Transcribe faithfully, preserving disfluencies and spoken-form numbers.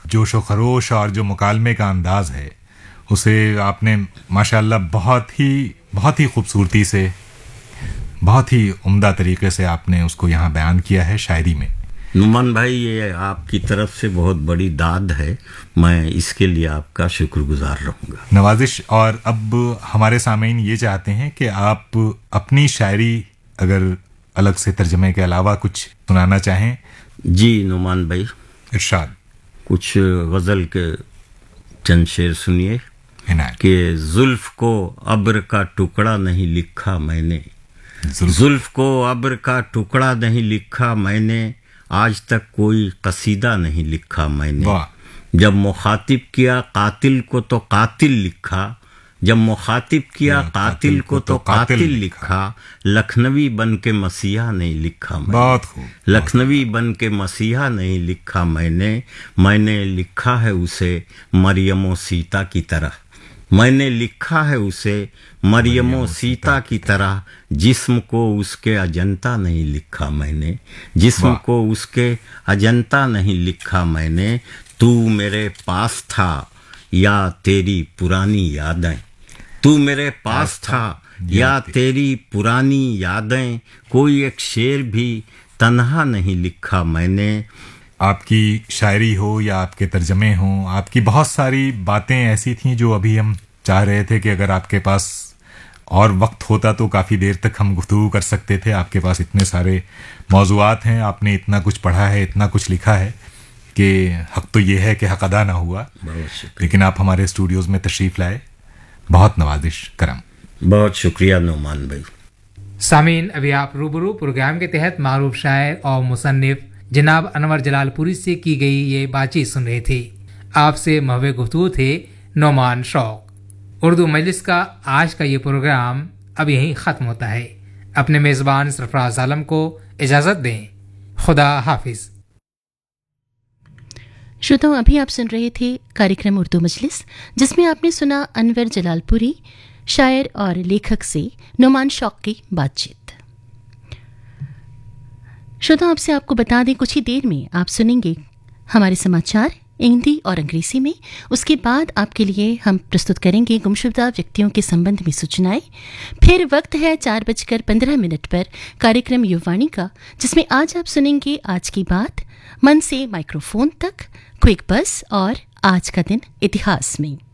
जोश व खरोश और जो मुकालमे का अंदाज है, उसे आपने माशाअल्लाह बहुत ही बहुत ही खूबसूरती से, बहुत ही उम्दा तरीके से आपने उसको यहाँ बयान किया है शायरी में। नुमान भाई, ये आपकी तरफ से बहुत बड़ी दाद है, मैं इसके लिए आपका शुक्रगुजार रहूँगा। नवाजिश। और अब हमारे सामीन ये चाहते हैं कि आप अपनी शायरी अगर अलग से तर्जमे के अलावा कुछ सुनाना चाहें। जी नुमान भाई, इरशाद। कुछ गज़ल के चंद शेर सुनिए कि जुल्फ को अब्र का टुकड़ा नहीं लिखा मैंने, जुल्फ को अब्र का टुकड़ा नहीं लिखा मैंने, आज तक कोई कसीदा नहीं लिखा मैंने। जब मुखातिब किया कातिल को तो कातिल लिखा, जब मुखातिब किया कातिल को तो कातिल लिखा, लखनवी बन के मसीहा नहीं लिखा मैंने। बहुत खूब। लखनवी बन के मसीहा नहीं लिखा मैंने, मैंने लिखा है उसे मरियमो सीता की तरह, मैंने लिखा है उसे मरियमो सीता की तरह, जिस्म को उसके अजंता नहीं लिखा मैंने, जिस्म को उसके अजंता नहीं लिखा मैंने। तू मेरे पास था या तेरी पुरानी यादें, तू मेरे पास था या तेरी पुरानी यादें, कोई एक शेर भी तन्हा नहीं लिखा मैंने। आपकी शायरी हो या आपके तर्जमे हों, आपकी बहुत सारी बातें ऐसी थीं जो अभी हम चाह रहे थे कि अगर आपके पास और वक्त होता तो काफ़ी देर तक हम गुफ्तगू कर सकते थे। आपके पास इतने सारे मौज़ूआत हैं, आपने इतना कुछ पढ़ा है, इतना कुछ लिखा है कि हक़ तो ये है कि हक़ अदा ना हुआ, लेकिन आप हमारे स्टूडियोज़ में तशरीफ़ लाए, बहुत नवाजिश करम। बहुत शुक्रिया नुमान भाई। सामीन, अभी आप रूबरू प्रोग्राम के तहत मारूफ शायर और मुसन्निफ जनाब अनवर जलालपुरी से की गई ये बातचीत सुन रहे थे। आपसे महवे गुफ्तगू थे नौमान शौक। उर्दू मजलिस का आज का ये प्रोग्राम अब यहीं ख़त्म होता है। अपने मेज़बान सरफराज आलम को इजाज़त दें। खुदा हाफिज। श्रोताओं, अभी आप सुन रहे थे कार्यक्रम उर्दू मजलिस, जिसमें आपने सुना अनवर जलालपुरी शायर और लेखक से नौमान शौक की बातचीत। श्रोताओं, आपसे आपको बता दें, कुछ ही देर में आप सुनेंगे हमारे समाचार हिंदी और अंग्रेजी में। उसके बाद आपके लिए हम प्रस्तुत करेंगे गुमशुदा व्यक्तियों के संबंध में सूचनाएं। फिर वक्त है चार बजकर पंद्रह मिनट पर कार्यक्रम युवाणी का, जिसमें आज आप सुनेंगे आज की बात, मन से माइक्रोफोन तक, क्विक बस और आज का दिन इतिहास में।